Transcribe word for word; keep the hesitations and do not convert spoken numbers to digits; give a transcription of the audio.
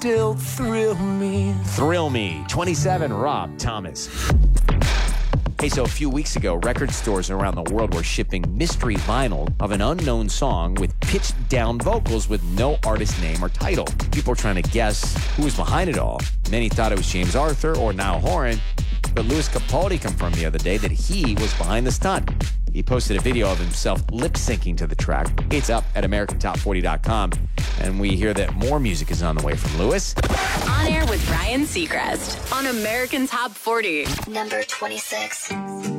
still thrill me. Thrill Me, twenty-seven, Rob Thomas. Hey, so a few weeks ago, record stores around the world were shipping mystery vinyl of an unknown song with pitched-down vocals with no artist name or title. People were trying to guess who was behind it all. Many thought it was James Arthur or Niall Horan, but Louis Capaldi confirmed the other day that he was behind the stunt. He posted a video of himself lip-syncing to the track. It's up at American Top forty dot com, and we hear that more music is on the way from Louis. On Air with Ryan Seacrest on American Top forty. Number twenty-six.